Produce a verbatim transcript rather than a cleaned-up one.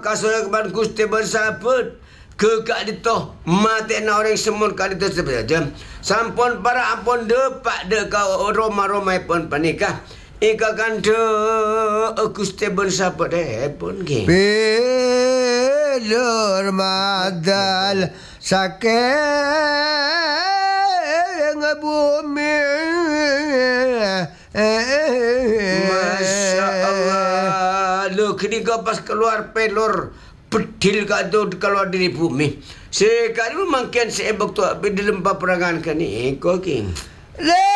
kasur keban kusti bersaput. Ke kak dito mati na orang semua kak dito sebenarnya. Sampun para ampun depak de kau Roma-Roma pun panikah. Ika kan de kusti bersaput eh pun ke. Pilur madal sakeng bumi. Masya Allah. Lu kini kau pas keluar pelur pedil kat tu keluar dari bumi. Sekarang makin sebab tu di lembah perangan kan ni kau king.